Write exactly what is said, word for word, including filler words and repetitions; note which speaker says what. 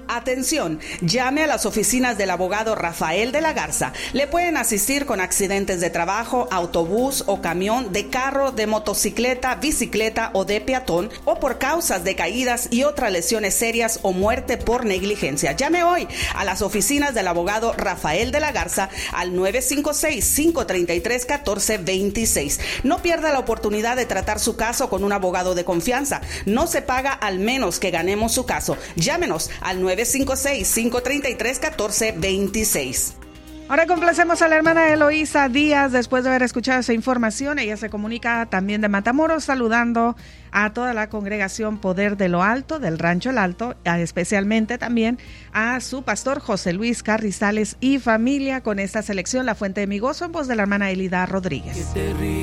Speaker 1: Atención, llame a las oficinas del abogado Rafael de la Garza. Le pueden asistir con accidentes de trabajo, autobús o camión, de carro, de motocicleta, bicicleta o de peatón, o por causas de caídas y otras lesiones serias o muerte por negligencia. Llame hoy a las oficinas del abogado Rafael de la Garza al nueve cinco seis, cinco tres tres, uno cuatro dos seis. No pierda la oportunidad de tratar su caso con un abogado de confianza. No se paga al menos que ganemos su caso. Llámenos al nueve cinco seis, cinco tres tres, uno cuatro dos seis.
Speaker 2: Ahora complacemos a la hermana Eloísa Díaz después de haber escuchado esa información. Ella se comunica también de Matamoros, saludando a toda la congregación Poder de lo Alto, del Rancho El Alto, especialmente también a su pastor José Luis Carrizales y familia con esta selección La Fuente de mi Gozo en voz de la hermana Elida Rodríguez.